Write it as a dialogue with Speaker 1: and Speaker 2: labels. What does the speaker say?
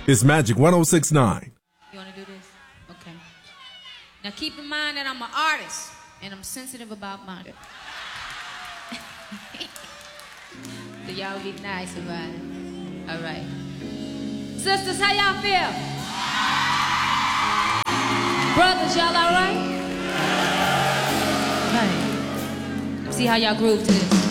Speaker 1: It's Magic 106.9.
Speaker 2: You want to do this? Okay. Now keep in mind that I'm an artist and I'm sensitive about murder. So y'all be nice about it. All right. Sisters, how y'all feel? Brothers, y'all all right? All right. See how y'all groove to this.